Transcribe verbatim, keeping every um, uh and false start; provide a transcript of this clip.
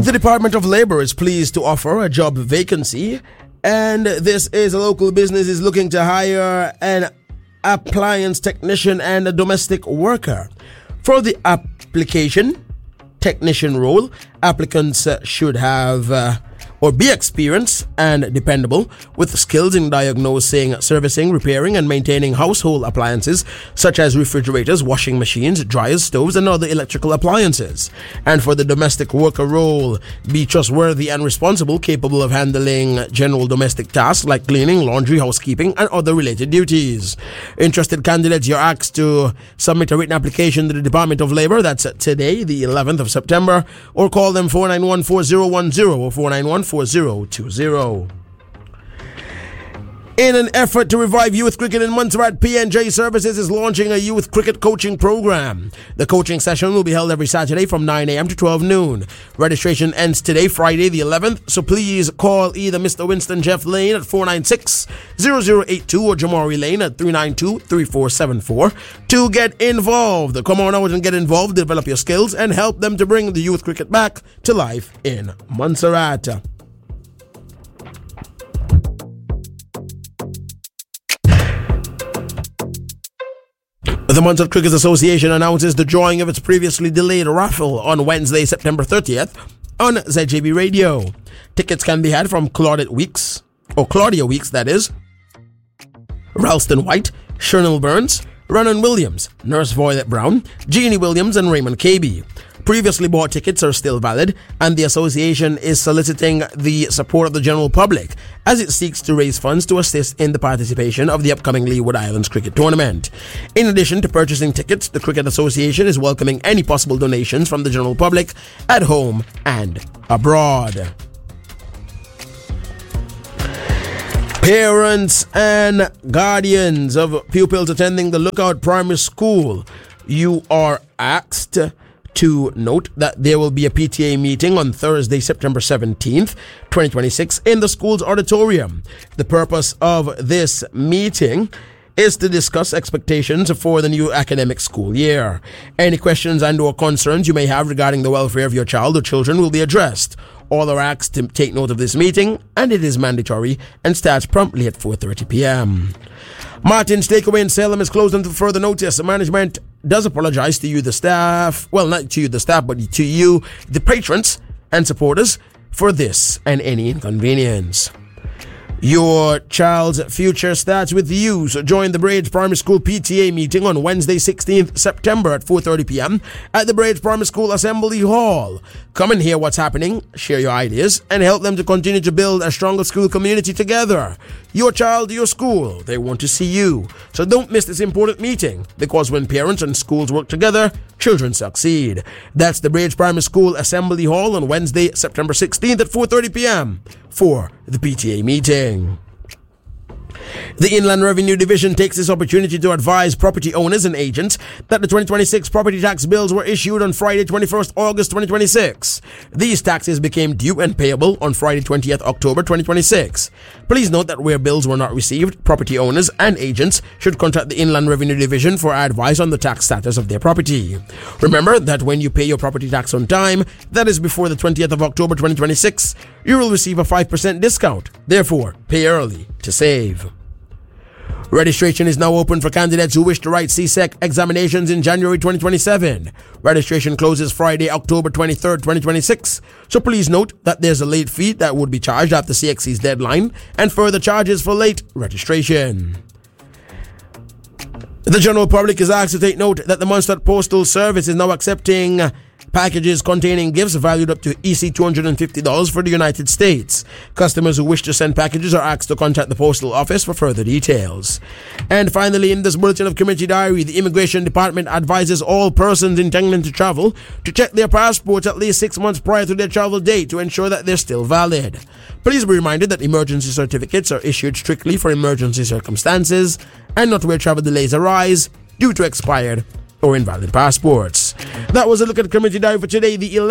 The Department of Labor is pleased to offer a job vacancy, and this is a local business is looking to hire an appliance technician and a domestic worker. For the application technician role, applicants uh, should have uh, or be experienced and dependable with skills in diagnosing, servicing, repairing, and maintaining household appliances such as refrigerators, washing machines, dryers, stoves, and other electrical appliances. And for the domestic worker role, be trustworthy and responsible, capable of handling general domestic tasks like cleaning, laundry, housekeeping, and other related duties. Interested candidates, you're asked to submit a written application to the Department of Labor. That's today, the eleventh of September, or call them four nine one, four zero one zero or four nine one, four zero two zero. In an effort to revive youth cricket in Montserrat, P N J Services is launching a youth cricket coaching program. The coaching session will be held every Saturday from nine a.m. to twelve noon. Registration ends today, Friday the eleventh, so please call either Mister Winston Jeff Lane at four nine six, zero zero eight two or Jamari Lane at three nine two, three four seven four to get involved. Come on out and get involved, develop your skills, and help them to bring the youth cricket back to life in Montserrat. The Montserrat Cricket Association announces the drawing of its previously delayed raffle on Wednesday, September thirtieth on Z J B Radio. Tickets can be had from Claudette Weeks, or Claudia Weeks that is, Ralston White, Shernal Burns, Ronan Williams, Nurse Violet Brown, Jeannie Williams, and Raymond Cabey. Previously bought tickets are still valid, and the association is soliciting the support of the general public as it seeks to raise funds to assist in the participation of the upcoming Leeward Islands Cricket Tournament. In addition to purchasing tickets, the Cricket Association is welcoming any possible donations from the general public at home and abroad. Parents and guardians of pupils attending the Lookout Primary School, you are asked to note that there will be a P T A meeting on Thursday, September seventeenth, twenty twenty-six in the school's auditorium. The purpose of this meeting is to discuss expectations for the new academic school year. Any questions and or concerns you may have regarding the welfare of your child or children will be addressed. All are asked to take note of this meeting, and it is mandatory and starts promptly at four thirty p.m. Martin's Takeaway in Salem is closed until further notice. Management does apologize to you, the staff, well, not to you, the staff, but to you, the patrons and supporters, for this and any inconvenience. Your child's future starts with you, so join the Braids Primary School P T A meeting on Wednesday, sixteenth September at four thirty p.m. at the Braids Primary School Assembly Hall. Come and hear what's happening, share your ideas, and help them to continue to build a stronger school community together. Your child, your school, they want to see you. So don't miss this important meeting, because when parents and schools work together, children succeed. That's the Braids Primary School Assembly Hall on Wednesday, September sixteenth at four thirty p.m. for the P T A meeting. The Inland Revenue Division takes this opportunity to advise property owners and agents that the twenty twenty-six property tax bills were issued on Friday, twenty-first August twenty twenty-six. These taxes became due and payable on Friday, twentieth October twenty twenty-six. Please note that where bills were not received, property owners and agents should contact the Inland Revenue Division for advice on the tax status of their property. Remember that when you pay your property tax on time, that is before the twentieth of October twenty twenty-six, you will receive a five percent discount. Therefore, pay early to save. Registration is now open for candidates who wish to write C S E C examinations in January twenty twenty-seven. Registration closes Friday, October twenty-third, twenty twenty-six. So please note that there's a late fee that would be charged after C X C's deadline and further charges for late registration. The general public is asked to take note that the Montserrat Postal Service is now accepting packages containing gifts valued up to E C two hundred fifty dollars for the United States. Customers who wish to send packages are asked to contact the postal office for further details. And finally, in this bulletin of Community Diary, the Immigration Department advises all persons intending to travel to check their passports at least six months prior to their travel date to ensure that they're still valid. Please be reminded that emergency certificates are issued strictly for emergency circumstances and not where travel delays arise due to expired or invalid passports. That was a look at Community Diary for today, the eleventh